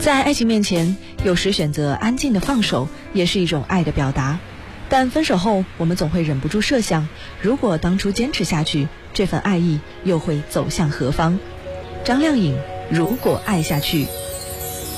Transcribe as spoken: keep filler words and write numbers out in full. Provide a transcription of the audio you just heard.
在爱情面前，有时选择安静的放手，也是一种爱的表达。但分手后，我们总会忍不住设想，如果当初坚持下去，这份爱意又会走向何方？张靓颖，如果爱下去。